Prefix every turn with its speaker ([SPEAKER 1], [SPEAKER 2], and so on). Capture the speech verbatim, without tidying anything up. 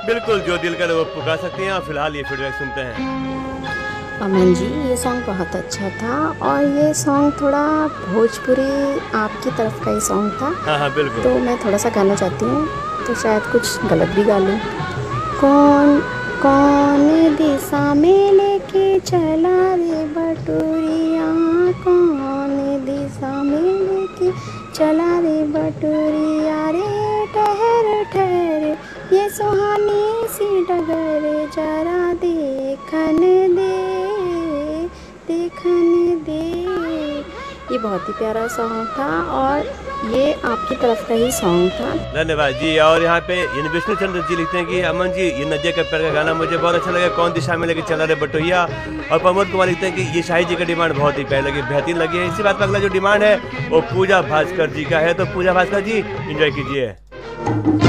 [SPEAKER 1] बिल्कुल, जो दिल करे वो पुकार सकते हैं और फिलहाल ये फीडबैक सुनते हैं।
[SPEAKER 2] अमन जी, ये सॉन्ग बहुत अच्छा था और ये सॉन्ग थोड़ा भोजपुरी आपकी तरफ का ही सॉन्ग था।
[SPEAKER 1] हाँ हाँ बिल्कुल।
[SPEAKER 2] तो मैं थोड़ा सा गाना चाहती हूँ, तो शायद कुछ गलत भी गा लूँ। कौन कौन दिशा में लेके चला रे बटुरिया, कौन दिशा में लेके चला रे बटुरिया रे, ठहर ठहर ये सुहानी सी डगर जरा देखन दे, देखन दे। ये बहुत ही प्यारा सॉन्ग था और ये आपकी तरफ का ही सॉन्ग था।
[SPEAKER 1] धन्यवाद जी। और यहाँ पे विष्णु चंद्र जी लिखते हैं कि अमन जी, ये नदिया का पैर का गाना मुझे बहुत अच्छा लगा, कौन दिशा में लेके चला रे बटोहिया। और प्रमोद कुमार लिखते हैं कि ये शाही जी का डिमांड बहुत ही प्यारी लगी, बेहतरीन लगी है। इसी बात पर अगला जो डिमांड है वो पूजा भास्कर जी का है, तो पूजा भास्कर जी एंजॉय कीजिए।